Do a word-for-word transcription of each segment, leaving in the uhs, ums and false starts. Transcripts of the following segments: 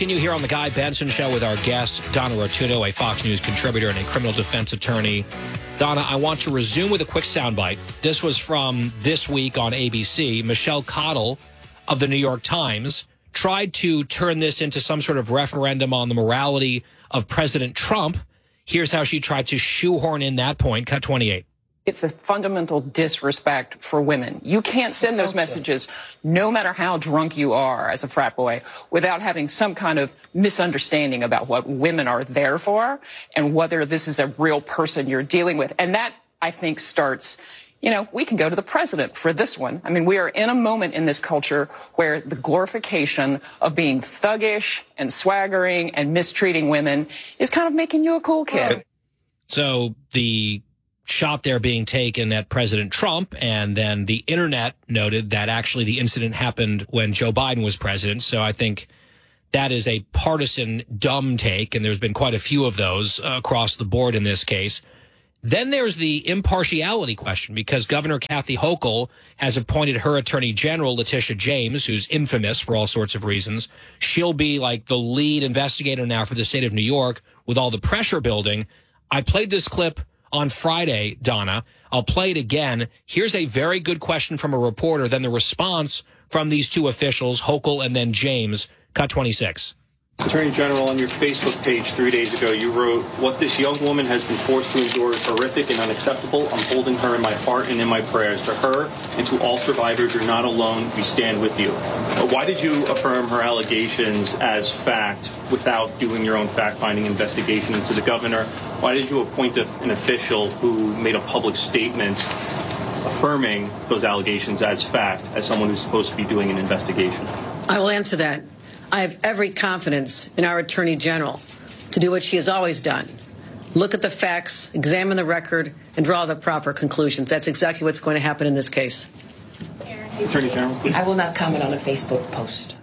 Continue here on the Guy Benson Show with our guest, Donna Rotunno, a Fox News contributor and a criminal defense attorney. Donna, I want to resume with a quick soundbite. This was from this week on A B C. Michelle Cottle of the New York Times tried to turn this into some sort of referendum on the morality of President Trump. Here's how she tried to shoehorn in that point. Cut twenty-eight. It's a fundamental disrespect for women. You can't send those messages, no matter how drunk you are as a frat boy, without having some kind of misunderstanding about what women are there for and whether this is a real person you're dealing with. And that, I think, starts, you know, we can go to the president for this one. I mean, we are in a moment in this culture where the glorification of being thuggish and swaggering and mistreating women is kind of making you a cool kid. So the shot there being taken at President Trump, and then the internet noted that actually the incident happened when Joe Biden was president. So I think that is a partisan dumb take, and there's been quite a few of those uh, across the board in this case. Then there's the impartiality question, because Governor Kathy Hochul has appointed her attorney general, Letitia James, who's infamous for all sorts of reasons. She'll be like the lead investigator now for the state of New York with all the pressure building. I played this clip on Friday, Donna. I'll play it again. Here's a very good question from a reporter, then the response from these two officials, Hochul and then James. Cut twenty-six. Attorney General, on your Facebook page three days ago, you wrote, "What this young woman has been forced to endure is horrific and unacceptable. I'm holding her in my heart and in my prayers. To her and to all survivors, you're not alone. We stand with you." But why did you affirm her allegations as fact without doing your own fact-finding investigation into the governor? Why did you appoint a, an official who made a public statement affirming those allegations as fact, as someone who's supposed to be doing an investigation? I will answer that. I have every confidence in our Attorney General to do what she has always done. Look at the facts, examine the record, and draw the proper conclusions. That's exactly what's going to happen in this case. Attorney General, please. I will not comment on a Facebook post.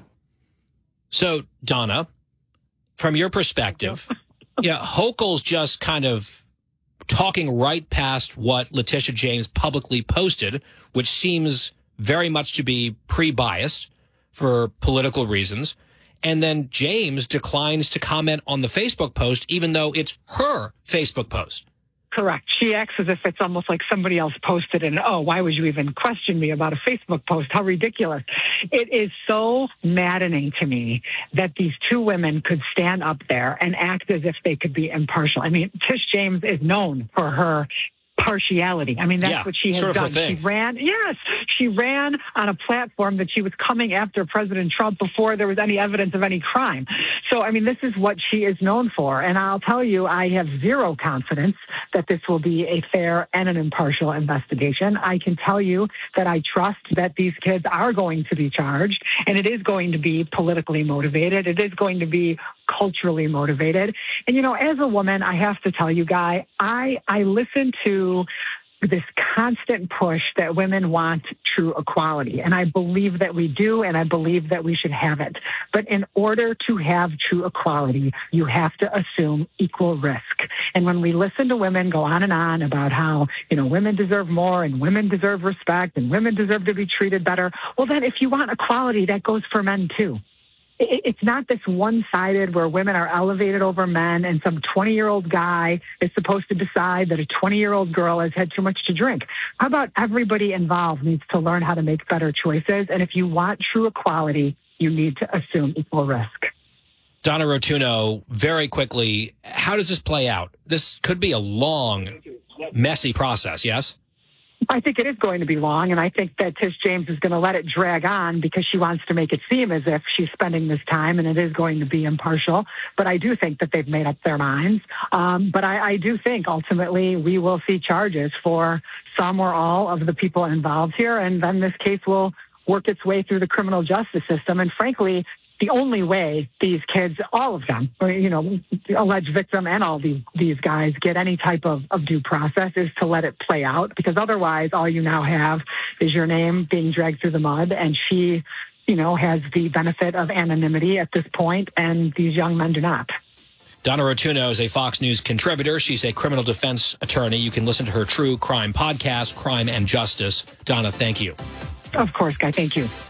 So, Donna, from your perspective, yeah, Hochul's just kind of talking right past what Letitia James publicly posted, which seems very much to be pre-biased for political reasons. And then James declines to comment on the Facebook post, even though it's her Facebook post. Correct. She acts as if it's almost like somebody else posted it. And, oh, why would you even question me about a Facebook post? How ridiculous. It is so maddening to me that these two women could stand up there and act as if they could be impartial. I mean, Tish James is known for her partiality. I mean, that's yeah, what she has sort of done. She ran, yes, she ran on a platform that she was coming after President Trump before there was any evidence of any crime. So, I mean, this is what she is known for. And I'll tell you, I have zero confidence that this will be a fair and an impartial investigation. I can tell you that I trust that these kids are going to be charged, and it is going to be politically motivated. It is going to be culturally motivated. And, you know, as a woman, I have to tell you, Guy, I, I listen to this constant push that women want true equality. And I believe that we do, and I believe that we should have it. But in order to have true equality, you have to assume equal risk. And when we listen to women go on and on about how, you know, women deserve more and women deserve respect and women deserve to be treated better, well, then if you want equality, that goes for men too. It's not this one-sided where women are elevated over men and some twenty-year-old guy is supposed to decide that a twenty-year-old girl has had too much to drink. How about everybody involved needs to learn how to make better choices? And if you want true equality, you need to assume equal risk. Donna Rotunno, very quickly, how does this play out? This could be a long, messy process, yes? I think it is going to be long, and I think that Tish James is going to let it drag on because she wants to make it seem as if she's spending this time, and it is going to be impartial. But I do think that they've made up their minds. Um, but I, I do think ultimately we will see charges for some or all of the people involved here, and then this case will work its way through the criminal justice system. And frankly, the only way these kids, all of them, or, you know, the alleged victim and all these, these guys get any type of, of due process is to let it play out, because otherwise all you now have is your name being dragged through the mud. And she, you know, has the benefit of anonymity at this point, and these young men do not. Donna Rotunno is a Fox News contributor. She's a criminal defense attorney. You can listen to her true crime podcast, Crime and Justice. Donna, thank you. Of course, Guy. Thank you.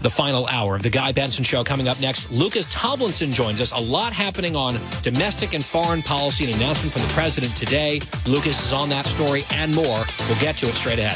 the final hour of the Guy Benson Show. Coming up next, Lucas Tomlinson joins us. A lot happening on domestic and foreign policy, an announcement from the president today. Lucas is on that story and more. We'll get to it straight ahead.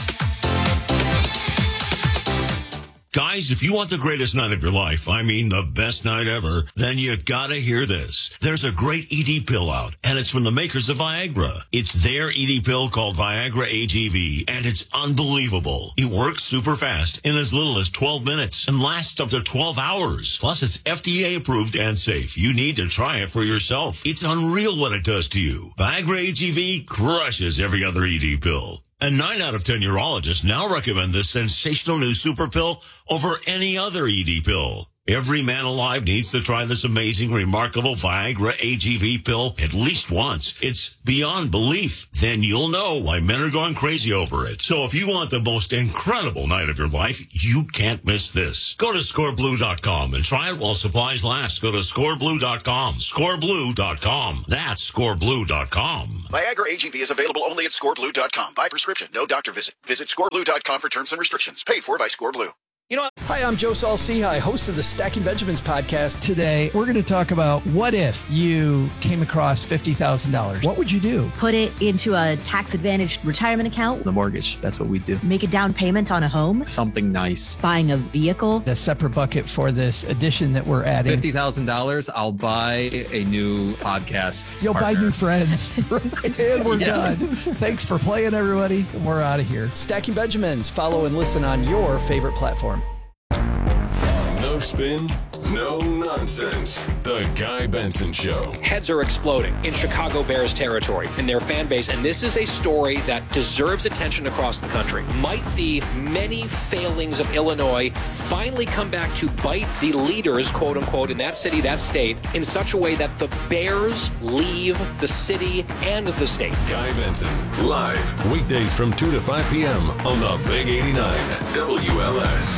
Guys, if you want the greatest night of your life, I mean the best night ever, then you gotta hear this. There's a great E D pill out, and it's from the makers of Viagra. It's their E D pill called Viagra A G V, and it's unbelievable. It works super fast in as little as twelve minutes and lasts up to twelve hours. Plus, it's F D A approved and safe. You need to try it for yourself. It's unreal what it does to you. Viagra A G V crushes every other E D pill. And nine out of ten urologists now recommend this sensational new super pill over any other E D pill. Every man alive needs to try this amazing, remarkable Viagra A G V pill at least once. It's beyond belief. Then you'll know why men are going crazy over it. So if you want the most incredible night of your life, you can't miss this. Go to score blue dot com and try it while supplies last. Go to score blue dot com. score blue dot com. That's score blue dot com. Viagra A G V is available only at score blue dot com. By prescription, no doctor visit. Visit score blue dot com for terms and restrictions. Paid for by ScoreBlue. You know, hi, I'm Joe Saul-Sehy, host of the Stacking Benjamins podcast. Today, we're going to talk about what if you came across fifty thousand dollars. What would you do? Put it into a tax-advantaged retirement account. The mortgage. That's what we do. Make a down payment on a home. Something nice. Buying a vehicle. A separate bucket for this addition that we're adding. fifty thousand dollars, I'll buy a new podcast You'll partner. buy new friends. And we're yeah. done. Thanks for playing, everybody. We're out of here. Stacking Benjamins. Follow and listen on your favorite platform. No spin, no nonsense. The Guy Benson Show. Heads are exploding in Chicago Bears territory in their fan base, and this is a story that deserves attention across the country. Might the many failings of Illinois finally come back to bite the leaders, quote unquote, in that city, that state, in such a way that the Bears leave the city and the state? Guy Benson, live, weekdays from two to five p.m. on the Big eighty-nine W L S.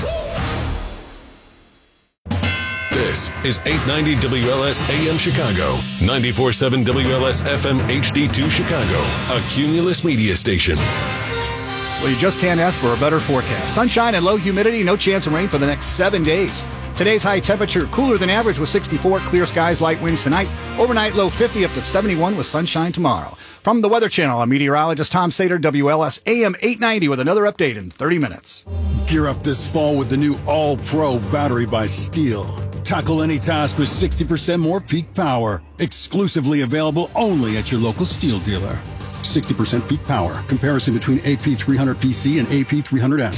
This is eight ninety W L S A M Chicago, ninety-four point seven W L S F M H D two Chicago, a Cumulus media station. Well, you just can't ask for a better forecast. Sunshine and low humidity, no chance of rain for the next seven days. Today's high temperature cooler than average with sixty-four, clear skies, light winds tonight. Overnight low fifty up to seventy-one with sunshine tomorrow. From the Weather Channel, I'm meteorologist Tom Sater, W L S A M eight ninety with another update in thirty minutes. Gear up this fall with the new All-Pro battery by Steel. Tackle any task with sixty percent more peak power. Exclusively available only at your local Steel dealer. sixty percent peak power. Comparison between A P three hundred P C and A P three hundred S.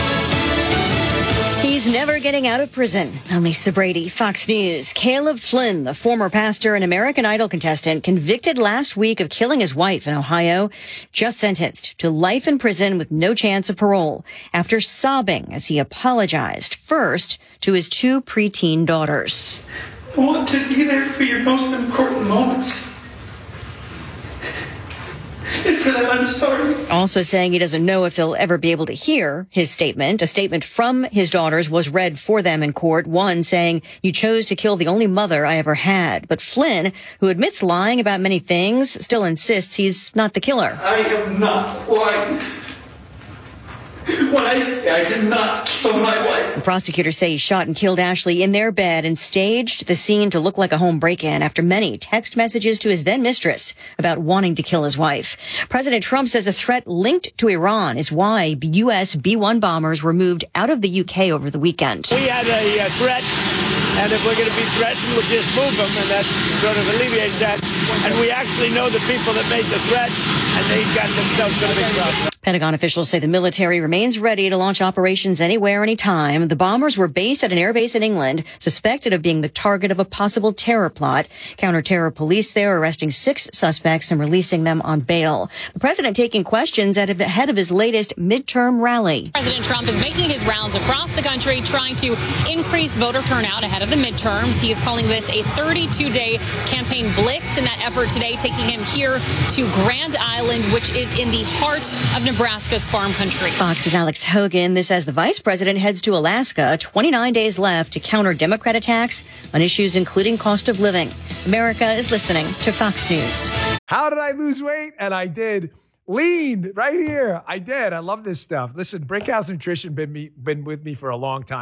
He's never getting out of prison. I'm Lisa Brady, Fox News. Caleb Flynn, the former pastor and American Idol contestant, convicted last week of killing his wife in Ohio, just sentenced to life in prison with no chance of parole after sobbing as he apologized first to his two preteen daughters. I want to be there for your most important moments. And for that, I'm sorry. Also saying he doesn't know if he'll ever be able to hear his statement. A statement from his daughters was read for them in court. One saying, "You chose to kill the only mother I ever had." But Flynn, who admits lying about many things, still insists he's not the killer. I am not lying. When I say I did not kill my wife. The prosecutors say he shot and killed Ashley in their bed and staged the scene to look like a home break-in after many text messages to his then-mistress about wanting to kill his wife. President Trump says a threat linked to Iran is why U S B one bombers were moved out of the U K over the weekend. We had a uh, threat, and if we're going to be threatened, we'll just move them, and that sort of alleviates that. And we actually know the people that made the threat, and they got themselves in a big problem. Pentagon officials say the military remains ready to launch operations anywhere, anytime. The bombers were based at an airbase in England, suspected of being the target of a possible terror plot. Counter-terror police there arresting six suspects and releasing them on bail. The president taking questions at ahead of his latest midterm rally. President Trump is making his rounds across the country, trying to increase voter turnout ahead of the midterms. He is calling this a thirty-two day campaign blitz. In that effort today, taking him here to Grand Island, which is in the heart of Nebraska. Nebraska's farm country. Fox's Alex Hogan. This as the vice president heads to Alaska. twenty-nine days left to counter Democrat attacks on issues including cost of living. America is listening to Fox News. How did I lose weight? And I did. Lean right here. I did. I love this stuff. Listen, Brickhouse Nutrition been me been with me for a long time.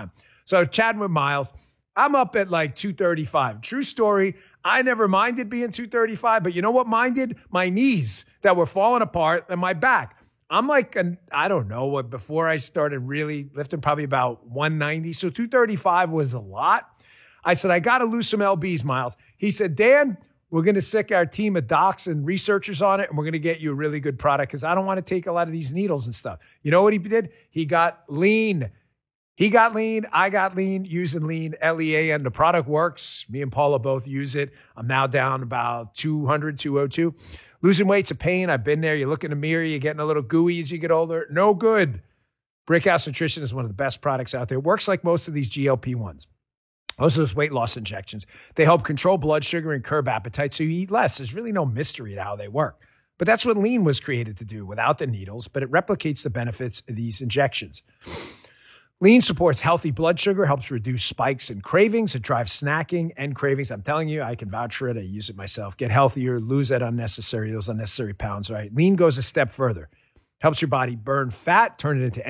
So chatting with Miles, I'm up at like two thirty-five. True story. I never minded being two thirty-five, but you know what minded? My knees that were falling apart and my back. I'm like, an, I don't know, what before I started really lifting, probably about one ninety. So two thirty-five was a lot. I said, I got to lose some L Bs, Miles. He said, Dan, we're going to sick our team of docs and researchers on it, and we're going to get you a really good product because I don't want to take a lot of these needles and stuff. You know what he did? He got lean. He got lean. I got lean using lean, L E A N. The product works. Me and Paula both use it. I'm now down about two hundred, two oh two. Losing weight's a pain. I've been there. You look in the mirror, you're getting a little gooey as you get older. No good. Brickhouse Nutrition is one of the best products out there. It works like most of these G L P ones. Most of those weight loss injections. They help control blood sugar and curb appetite so you eat less. There's really no mystery to how they work. But that's what lean was created to do without the needles, but it replicates the benefits of these injections. Lean supports healthy blood sugar, helps reduce spikes and cravings. It drives snacking and cravings. I'm telling you, I can vouch for it. I use it myself. Get healthier, lose that unnecessary, those unnecessary pounds, right? Lean goes a step further. Helps your body burn fat, turn it into